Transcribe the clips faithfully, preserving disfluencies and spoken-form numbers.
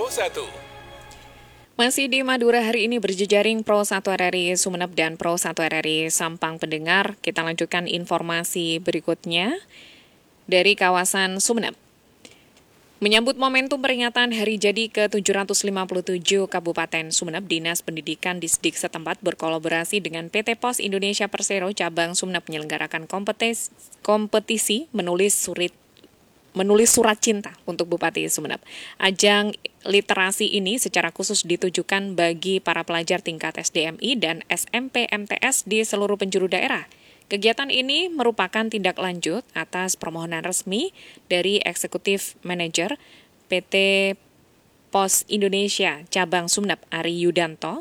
Pro satu. Masih di Madura hari ini berjejaring Pro satu R R I Sumeneb dan Pro satu R R I Sampang pendengar. Kita lanjutkan informasi berikutnya dari kawasan Sumeneb. Menyambut momentum peringatan Hari Jadi ke tujuh ratus lima puluh tujuh Kabupaten Sumeneb, Dinas Pendidikan Disdik setempat berkolaborasi dengan P T Pos Indonesia Persero Cabang Sumeneb menyelenggarakan kompetisi, kompetisi menulis surat menulis surat cinta untuk Bupati Sumeneb. Ajang literasi ini secara khusus ditujukan bagi para pelajar tingkat S D M I dan S M P M T S di seluruh penjuru daerah. Kegiatan ini merupakan tindak lanjut atas permohonan resmi dari Eksekutif Manajer P T Pos Indonesia Cabang Sumeneb Ari Yudanto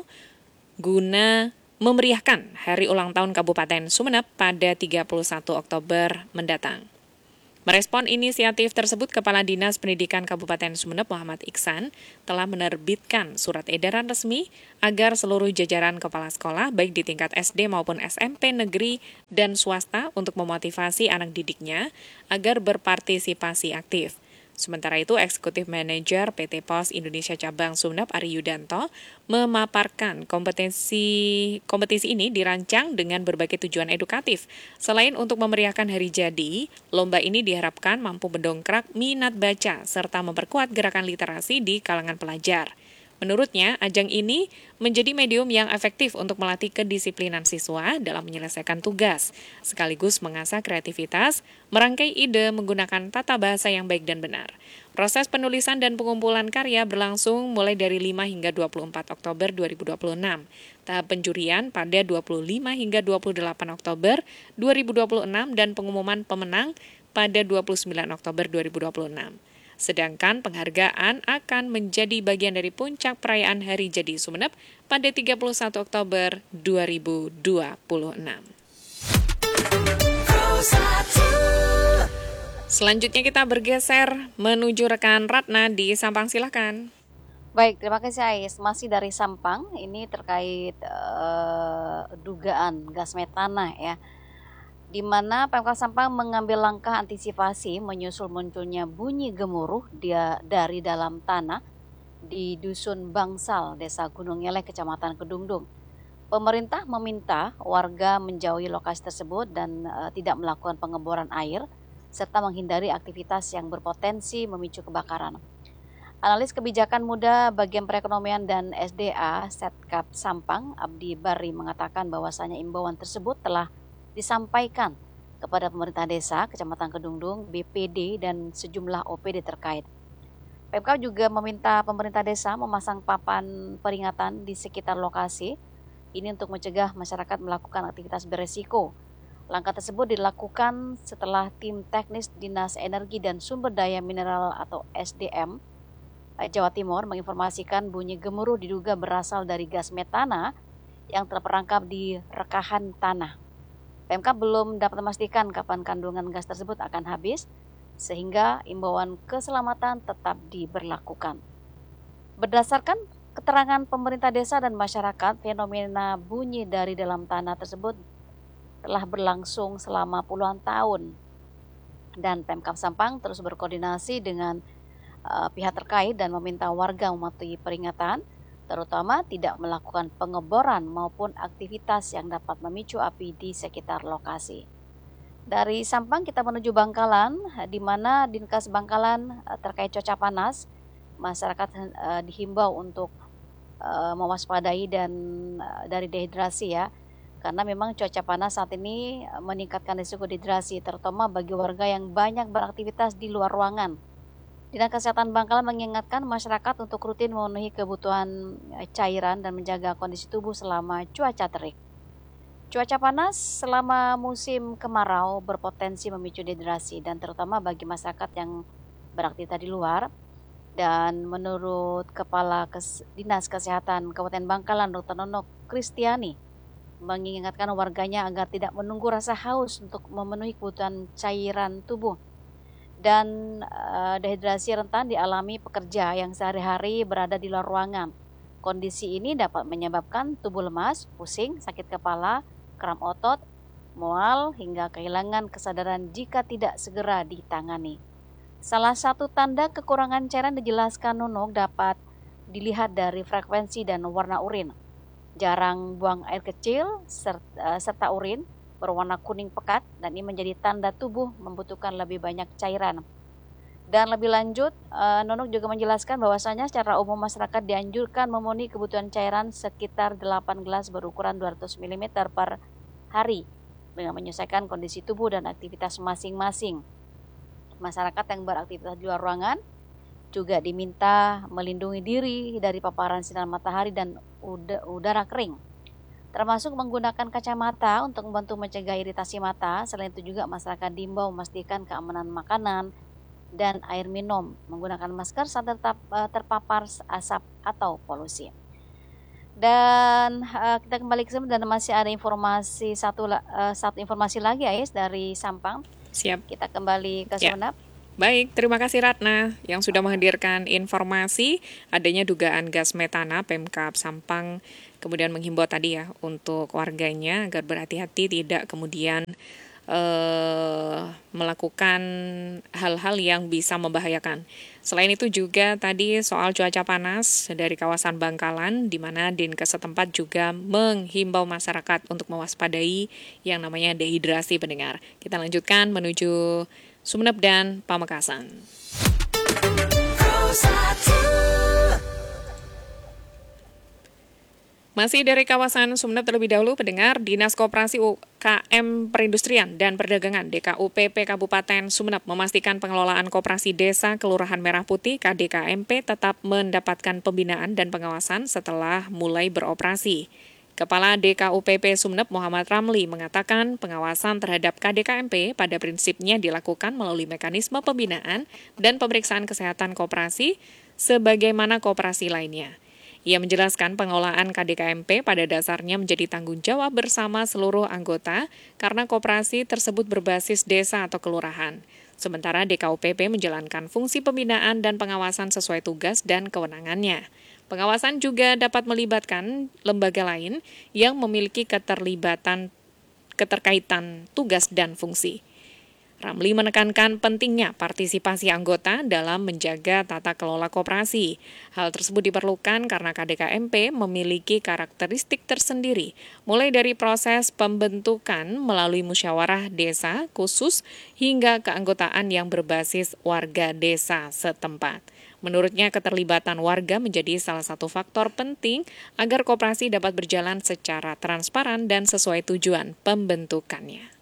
guna memeriahkan Hari Ulang Tahun Kabupaten Sumeneb pada tiga puluh satu Oktober mendatang. Merespon inisiatif tersebut, Kepala Dinas Pendidikan Kabupaten Sumeneb Muhammad Iksan telah menerbitkan surat edaran resmi agar seluruh jajaran kepala sekolah baik di tingkat S D maupun S M P negeri dan swasta untuk memotivasi anak didiknya agar berpartisipasi aktif. Sementara itu, Eksekutif Manajer P T Pos Indonesia Cabang Sumeneb Ari Yudanto memaparkan kompetisi kompetisi ini dirancang dengan berbagai tujuan edukatif. Selain untuk memeriahkan Hari Jadi, lomba ini diharapkan mampu mendongkrak minat baca serta memperkuat gerakan literasi di kalangan pelajar. Menurutnya, ajang ini menjadi medium yang efektif untuk melatih kedisiplinan siswa dalam menyelesaikan tugas, sekaligus mengasah kreativitas, merangkai ide menggunakan tata bahasa yang baik dan benar. Proses penulisan dan pengumpulan karya berlangsung mulai dari lima hingga dua puluh empat Oktober dua ribu dua puluh enam. Tahap penjurian pada dua puluh lima hingga dua puluh delapan Oktober dua ribu dua puluh enam dan pengumuman pemenang pada dua puluh sembilan Oktober dua ribu dua puluh enam. Sedangkan penghargaan akan menjadi bagian dari puncak perayaan Hari Jadi Sumeneb pada tiga puluh satu Oktober dua ribu dua puluh enam. Selanjutnya kita bergeser menuju rekan Ratna di Sampang, silakan. Baik, terima kasih Ais. Masih dari Sampang, ini terkait uh, dugaan gas metana ya, di mana Pemkab Sampang mengambil langkah antisipasi menyusul munculnya bunyi gemuruh dia dari dalam tanah di Dusun Bangsal, Desa Gunung Eleh, Kecamatan Kedungdung. Pemerintah meminta warga menjauhi lokasi tersebut dan uh, tidak melakukan pengeboran air serta menghindari aktivitas yang berpotensi memicu kebakaran. Analis kebijakan muda Bagian Perekonomian dan S D A Setkap Sampang, Abdi Bari, mengatakan bahwasanya imbauan tersebut telah disampaikan kepada pemerintah desa, Kecamatan Kedungdung, B P D, dan sejumlah O P D terkait. Pemkab juga meminta pemerintah desa memasang papan peringatan di sekitar lokasi ini untuk mencegah masyarakat melakukan aktivitas beresiko. Langkah tersebut dilakukan setelah tim teknis Dinas Energi dan Sumber Daya Mineral atau S D M Jawa Timur menginformasikan bunyi gemuruh diduga berasal dari gas metana yang terperangkap di rekahan tanah. Pemkab belum dapat memastikan kapan kandungan gas tersebut akan habis, sehingga imbauan keselamatan tetap diberlakukan. Berdasarkan keterangan pemerintah desa dan masyarakat, fenomena bunyi dari dalam tanah tersebut telah berlangsung selama puluhan tahun. Dan Pemkab Sampang terus berkoordinasi dengan uh, pihak terkait dan meminta warga mematuhi peringatan, terutama tidak melakukan pengeboran maupun aktivitas yang dapat memicu api di sekitar lokasi. Dari Sampang kita menuju Bangkalan, di mana Dinkes Bangkalan terkait cuaca panas, masyarakat uh, dihimbau untuk uh, mewaspadai dan uh, dari dehidrasi ya, karena memang cuaca panas saat ini meningkatkan risiko dehidrasi, terutama bagi warga yang banyak beraktivitas di luar ruangan. Dinas Kesehatan Bangkalan mengingatkan masyarakat untuk rutin memenuhi kebutuhan cairan dan menjaga kondisi tubuh selama cuaca terik. Cuaca panas selama musim kemarau berpotensi memicu dehidrasi dan terutama bagi masyarakat yang beraktivitas di luar. Dan menurut Kepala Kes- Dinas Kesehatan Kabupaten Bangkalan Doktor Nono Kristiani mengingatkan warganya agar tidak menunggu rasa haus untuk memenuhi kebutuhan cairan tubuh. Dan uh, dehidrasi rentan dialami pekerja yang sehari-hari berada di luar ruangan. Kondisi ini dapat menyebabkan tubuh lemas, pusing, sakit kepala, kram otot, mual, hingga kehilangan kesadaran jika tidak segera ditangani. Salah satu tanda kekurangan cairan dijelaskan Nunung dapat dilihat dari frekuensi dan warna urin. Jarang buang air kecil serta, serta urin berwarna kuning pekat, dan ini menjadi tanda tubuh membutuhkan lebih banyak cairan. Dan lebih lanjut, uh, Nunuk juga menjelaskan bahwasanya secara umum masyarakat dianjurkan memenuhi kebutuhan cairan sekitar delapan gelas berukuran dua ratus mililiter per hari dengan menyesuaikan kondisi tubuh dan aktivitas masing-masing. Masyarakat yang beraktivitas di luar ruangan juga diminta melindungi diri dari paparan sinar matahari dan udara kering, termasuk menggunakan kacamata untuk membantu mencegah iritasi mata. Selain itu juga masyarakat diimbau memastikan keamanan makanan dan air minum, menggunakan masker saat tetap uh, terpapar asap atau polusi. Dan uh, kita kembali ke sini dan masih ada informasi satu uh, satu informasi lagi, Ais, dari Sampang. Siap. Kita kembali ke ya. Sumeneb. Baik, terima kasih Ratna yang sudah menghadirkan informasi adanya dugaan gas metana. Pemkab Sampang kemudian menghimbau tadi ya untuk warganya agar berhati-hati tidak kemudian eh, melakukan hal-hal yang bisa membahayakan. Selain itu juga tadi soal cuaca panas dari kawasan Bangkalan, di mana Dinkes setempat juga menghimbau masyarakat untuk mewaspadai yang namanya dehidrasi pendengar. Kita lanjutkan menuju Sumeneb dan Pamekasan. Masih dari kawasan Sumeneb terlebih dahulu, pendengar, Dinas Koperasi U K M Perindustrian dan Perdagangan D K U P P Kabupaten Sumeneb memastikan pengelolaan koperasi desa Kelurahan Merah Putih K D K M P tetap mendapatkan pembinaan dan pengawasan setelah mulai beroperasi. Kepala D K U P P Sumeneb Muhammad Ramli mengatakan pengawasan terhadap K D K M P pada prinsipnya dilakukan melalui mekanisme pembinaan dan pemeriksaan kesehatan koperasi sebagaimana koperasi lainnya. Ia menjelaskan pengelolaan K D K M P pada dasarnya menjadi tanggung jawab bersama seluruh anggota karena koperasi tersebut berbasis desa atau kelurahan. Sementara D K U P P menjalankan fungsi pembinaan dan pengawasan sesuai tugas dan kewenangannya. Pengawasan juga dapat melibatkan lembaga lain yang memiliki keterlibatan keterkaitan tugas dan fungsi. Ramli menekankan pentingnya partisipasi anggota dalam menjaga tata kelola koperasi. Hal tersebut diperlukan karena K D K M P memiliki karakteristik tersendiri, mulai dari proses pembentukan melalui musyawarah desa khusus hingga keanggotaan yang berbasis warga desa setempat. Menurutnya, keterlibatan warga menjadi salah satu faktor penting agar koperasi dapat berjalan secara transparan dan sesuai tujuan pembentukannya.